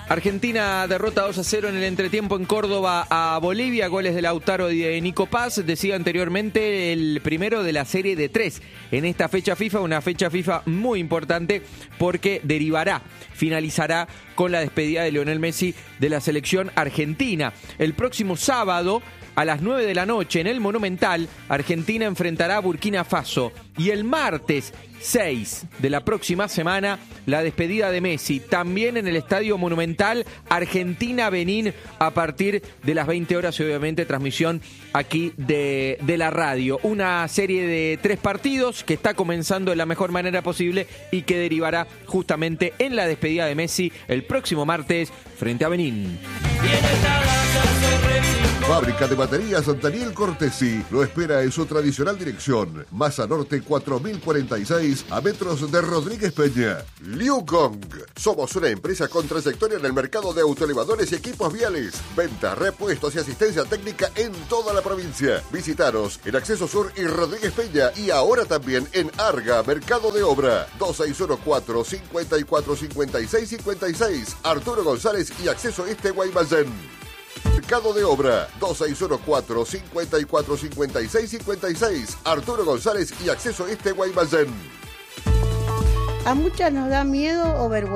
Argentina derrota 2-0 en el entretiempo en Córdoba a Bolivia, goles de Lautaro y de Nico Paz. Decía anteriormente, el primero de la serie de 3 en esta fecha FIFA, una fecha FIFA muy importante porque finalizará con la despedida de Lionel Messi de la selección argentina. El próximo sábado, a las 9 de la noche, en el Monumental, Argentina enfrentará a Burkina Faso. Y el martes 6 de la próxima semana, la despedida de Messi. También en el Estadio Monumental, Argentina-Benín, a partir de las 20 horas y obviamente transmisión aquí de la radio. Una serie de 3 partidos que está comenzando de la mejor manera posible y que derivará justamente en la despedida de Messi el próximo martes frente a Benín. Fábrica de baterías Daniel Cortesi lo espera en su tradicional dirección, Masa Norte 4046, a metros de Rodríguez Peña. Liu Kong. Somos una empresa con trayectoria en el mercado de autoelevadores y equipos viales. Venta, repuestos y asistencia técnica en toda la provincia. Visitaros en Acceso Sur y Rodríguez Peña y ahora también en Arga, Mercado de Obra. 2614-545656. Arturo González y Acceso Este Guaymallén. Mercado de Obra, 2614-545656. Arturo González y Acceso Este Guaymallén. A muchas nos da miedo o vergüenza.